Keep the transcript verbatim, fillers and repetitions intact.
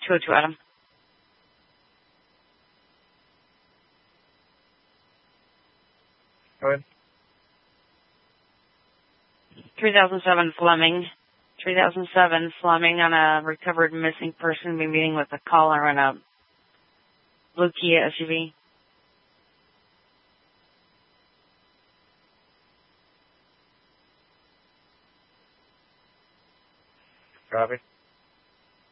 two oh two Adam. Go ahead. three thousand seven Fleming. three thousand seven Fleming on a recovered missing person. Be meeting with a caller in a blue Kia S U V. Copy.